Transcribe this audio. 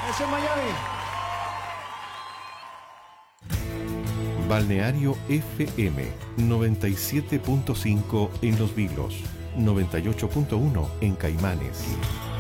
Eso es Miami. Balneario FM 97.5 en Los Vilos, 98.1 en Caimanes.